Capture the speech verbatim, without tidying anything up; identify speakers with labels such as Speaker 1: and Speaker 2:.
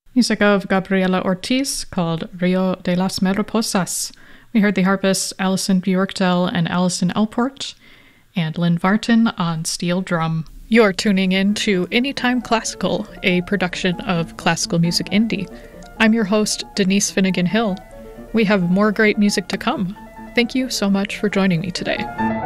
Speaker 1: Music of Gabriela Ortiz called Rio de las Mariposas. We heard the harpist Alison Bjorkdal and Alison Elport, and Lynn Vartan on steel drum. You're tuning in to Anytime Classical, a production of Classical Music Indie. I'm your host, Denise Finnegan Hill. We have more great music to come. Thank you so much for joining me today.